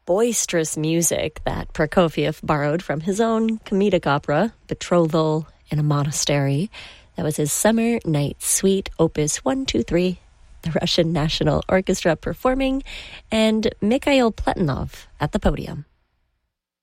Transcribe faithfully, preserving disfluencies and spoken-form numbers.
boisterous music that Prokofiev borrowed from his own comedic opera, Betrothal in a Monastery. That was his Summer Night Suite, Opus one two three, the Russian National Orchestra performing, and Mikhail Pletinov at the podium.